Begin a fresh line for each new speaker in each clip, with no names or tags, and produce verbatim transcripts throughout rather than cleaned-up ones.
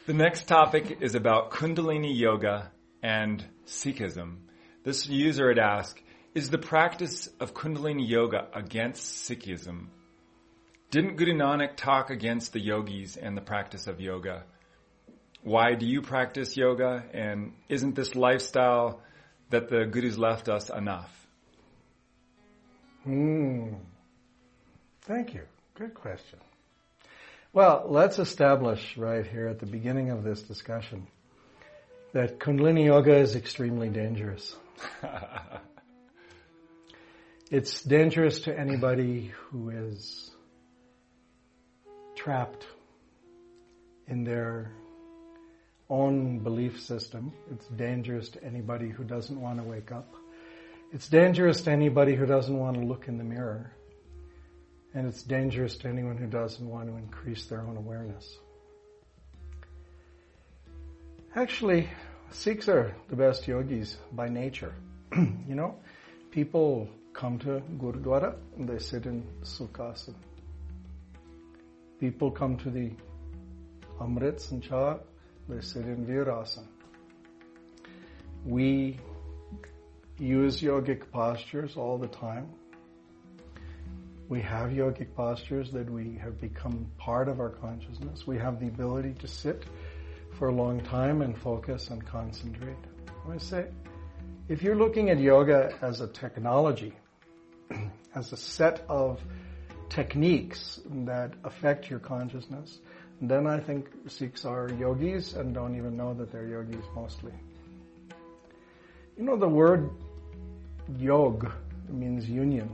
The next topic is about Kundalini Yoga and Sikhism. This user had asked, is the practice of Kundalini Yoga against Sikhism? Didn't Guru Nanak talk against the yogis and the practice of yoga? Why do you practice yoga? And isn't this lifestyle that the Gurus left us enough?
Hmm. Thank you. Good question. Well, let's establish right here at the beginning of this discussion that Kundalini Yoga is extremely dangerous. It's dangerous to anybody who is trapped in their own belief system. It's dangerous to anybody who doesn't want to wake up. It's dangerous to anybody who doesn't want to look in the mirror. And it's dangerous to anyone who doesn't want to increase their own awareness. Actually, Sikhs are the best yogis by nature. You know, people come to Gurudwara and they sit in Sukhasana. People come to the Amrits and Cha, they sit in Virasana. We use yogic postures all the time. We have yogic postures that we have become part of our consciousness. We have the ability to sit for a long time and focus and concentrate. I want to say, if you're looking at yoga as a technology, as a set of techniques that affect your consciousness, then I think Sikhs are yogis and don't even know that they're yogis mostly. You know, the word yog means union.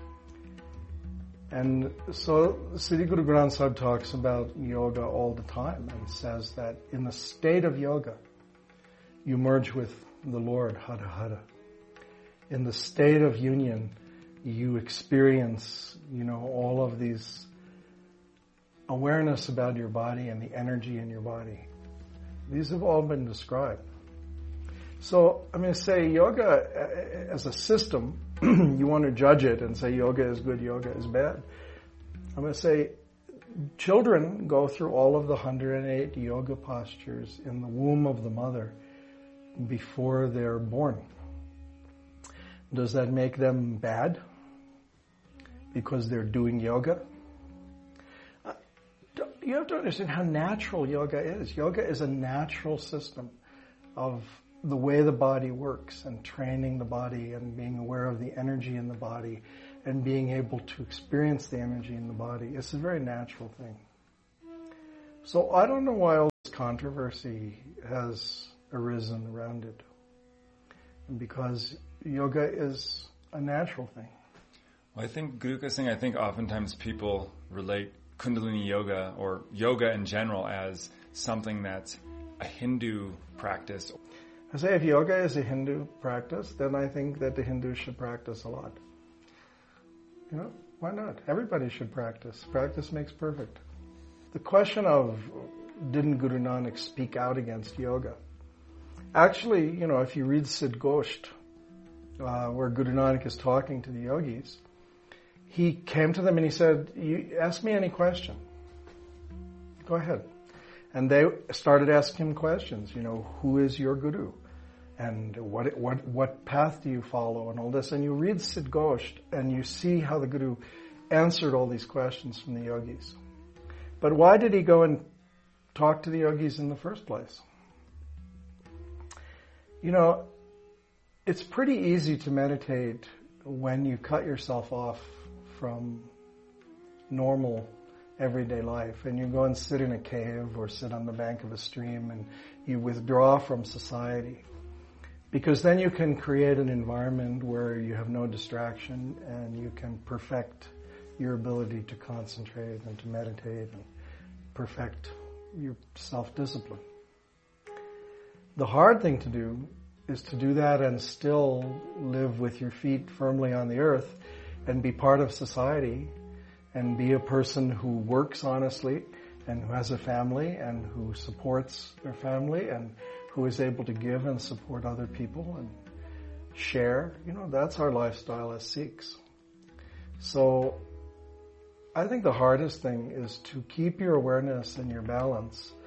And so Sri Guru Granth Sahib talks about yoga all the time and says that in the state of yoga, you merge with the Lord, Hara Hara. In the state of union, you experience, you know, all of these awareness about your body and the energy in your body. These have all been described. So I'm going to say yoga as a system, you want to judge it and say yoga is good, yoga is bad. I'm going to say children go through all of the one hundred eight yoga postures in the womb of the mother before they're born. Does that make them bad because they're doing yoga? Uh, you have to understand how natural yoga is. Yoga is a natural system of the way the body works and training the body and being aware of the energy in the body and being able to experience the energy in the body. It's a very natural thing. So I don't know why all this controversy has arisen around it. Because yoga is a natural thing.
Well, I think Guru Singh, I think oftentimes people relate Kundalini Yoga or yoga in general as something that's a Hindu practice.
I say if yoga is a Hindu practice, then I think that the Hindus should practice a lot. You know, why not? Everybody should practice. Practice makes perfect. The question of didn't Guru Nanak speak out against yoga? Actually, you know, if you read Siddh Gosht, uh, where Guru Nanak is talking to the yogis, he came to them and he said, "You ask me any question. Go ahead." And they started asking him questions, you know, who is your guru? And what what what path do you follow? And all this. And you read Siddh Gosht and you see how the guru answered all these questions from the yogis. But why did he go and talk to the yogis in the first place? You know, it's pretty easy to meditate when you cut yourself off from normal everyday life and you go and sit in a cave or sit on the bank of a stream and you withdraw from society. Because then you can create an environment where you have no distraction and you can perfect your ability to concentrate and to meditate and perfect your self-discipline. The hard thing to do is to do that and still live with your feet firmly on the earth and be part of society and be a person who works honestly and who has a family and who supports their family and who is able to give and support other people and share. You know, that's our lifestyle as Sikhs. So I think the hardest thing is to keep your awareness and your balance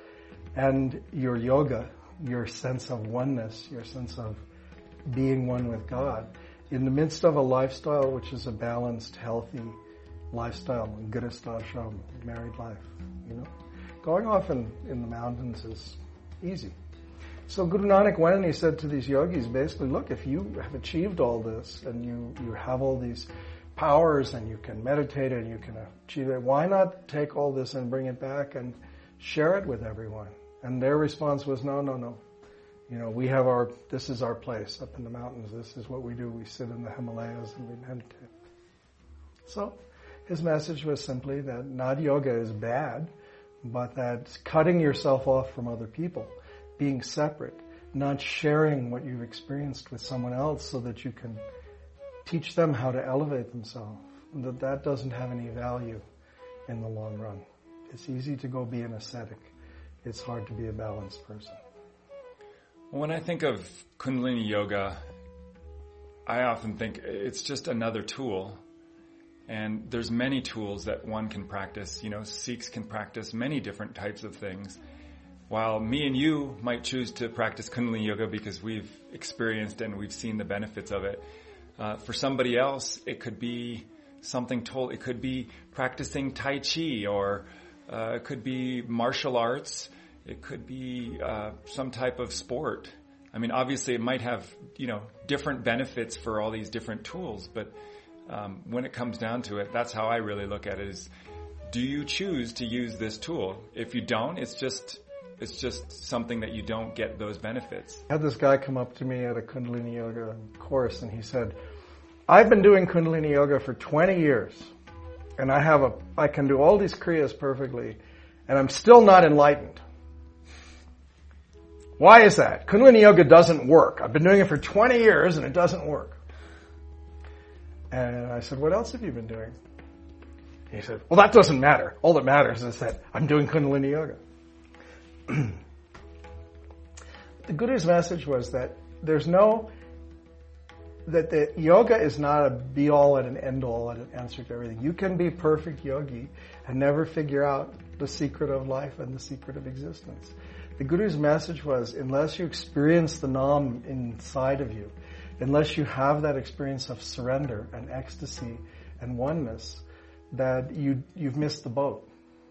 and your yoga, your sense of oneness, your sense of being one with God, in the midst of a lifestyle which is a balanced, healthy lifestyle, grihasthashram, married life, you know. Going off in, in the mountains is easy. So Guru Nanak went and he said to these yogis, basically, look, if you have achieved all this and you, you have all these powers and you can meditate and you can achieve it, why not take all this and bring it back and share it with everyone? And their response was, no, no, no. You know, we have our, this is our place up in the mountains. This is what we do. We sit in the Himalayas and we meditate. So his message was simply that not yoga is bad, but that cutting yourself off from other people, being separate, not sharing what you've experienced with someone else so that you can teach them how to elevate themselves, and that that doesn't have any value in the long run. It's easy to go be an ascetic. It's hard to be a balanced person.
When I think of Kundalini Yoga, I often think it's just another tool. And there's many tools that one can practice. You know, Sikhs can practice many different types of things. While me and you might choose to practice Kundalini Yoga because we've experienced and we've seen the benefits of it, uh, for somebody else, it could be something total. It could be practicing Tai Chi, or uh, it could be martial arts. It could be uh, some type of sport. I mean, obviously it might have, you know, different benefits for all these different tools, but um, when it comes down to it, that's how I really look at it is, do you choose to use this tool? If you don't, it's just, it's just something that you don't get those benefits.
I had this guy come up to me at a Kundalini Yoga course and he said, I've been doing Kundalini Yoga for twenty years and I have a, I can do all these kriyas perfectly and I'm still not enlightened. Why is that? Kundalini Yoga doesn't work. I've been doing it for twenty years and it doesn't work. And I said, what else have you been doing? He said, well, that doesn't matter. All that matters is that I'm doing Kundalini Yoga. The Guru's message was that there's no, that the yoga is not a be-all and an end-all and an answer to everything. You can be perfect yogi and never figure out the secret of life and the secret of existence. The Guru's message was, unless you experience the Nam inside of you, unless you have that experience of surrender and ecstasy and oneness, that you, you've missed the boat.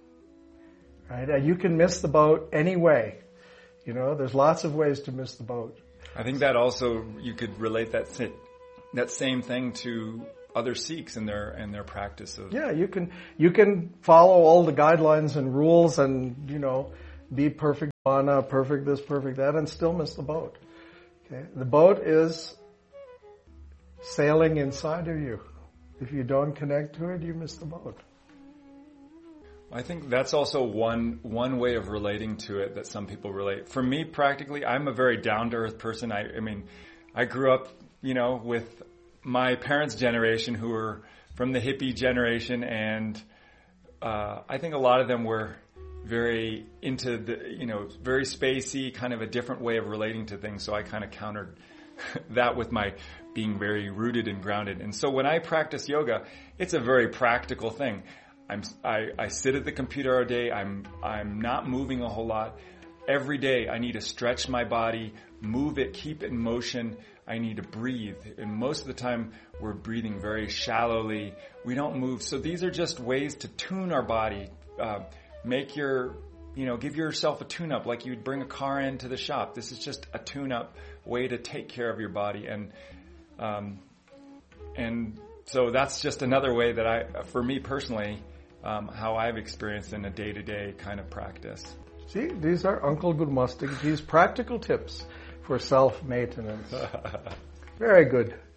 Right? And you can miss the boat any way. You know, there's lots of ways to miss the boat.
I think that also, you could relate that that same thing to other Sikhs and their and their practice of...
Yeah, you can you can follow all the guidelines and rules and, you know, be perfect bhana, perfect this, perfect that, and still miss the boat. Okay? The boat is sailing inside of you. If you don't connect to it, you miss the boat.
I think that's also one one way of relating to it that some people relate. For me, practically, I'm a very down-to-earth person. I, I mean, I grew up, you know, with my parents' generation who were from the hippie generation, and uh, I think a lot of them were very into the, you know, very spacey, kind of a different way of relating to things. So I kind of countered that with my being very rooted and grounded. And so when I practice yoga, it's a very practical thing. I'm, I, I sit at the computer all day. I'm, I'm not moving a whole lot. Every day I need to stretch my body, move it, keep it in motion. I need to breathe. And most of the time we're breathing very shallowly. We don't move. So these are just ways to tune our body. Uh, make your, you know, give yourself a tune-up like you'd bring a car into the shop. This is just a tune-up way to take care of your body. And, um, and so that's just another way that I, for me personally, Um, how I've experienced in a day-to-day kind of practice.
See, these are Uncle Gurmastik Ji's practical tips for self-maintenance. Very good.